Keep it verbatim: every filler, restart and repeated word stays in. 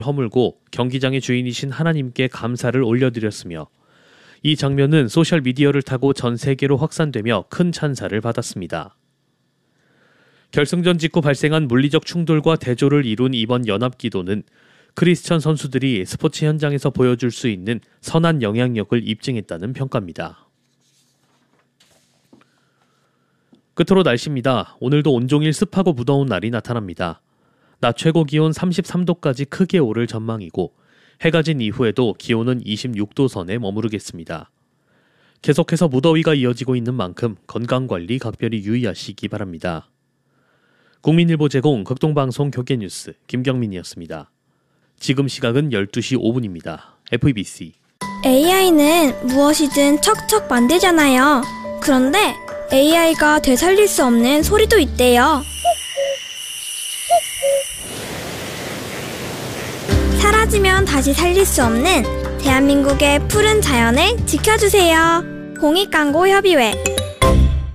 허물고 경기장의 주인이신 하나님께 감사를 올려드렸으며 이 장면은 소셜미디어를 타고 전 세계로 확산되며 큰 찬사를 받았습니다. 결승전 직후 발생한 물리적 충돌과 대조를 이룬 이번 연합기도는 크리스천 선수들이 스포츠 현장에서 보여줄 수 있는 선한 영향력을 입증했다는 평가입니다. 끝으로 날씨입니다. 오늘도 온종일 습하고 무더운 날이 나타납니다. 낮 최고 기온 삼십삼 도까지 크게 오를 전망이고 해가 진 이후에도 기온은 이십육 도 선에 머무르겠습니다. 계속해서 무더위가 이어지고 있는 만큼 건강관리 각별히 유의하시기 바랍니다. 국민일보 제공 극동방송 교계뉴스 김경민이었습니다. 지금 시각은 열두 시 오 분입니다. 에프이비씨 에이아이는 무엇이든 척척 만들잖아요. 그런데 에이아이가 되살릴 수 없는 소리도 있대요. 사라지면 다시 살릴 수 없는 대한민국의 푸른 자연을 지켜주세요. 공익광고협의회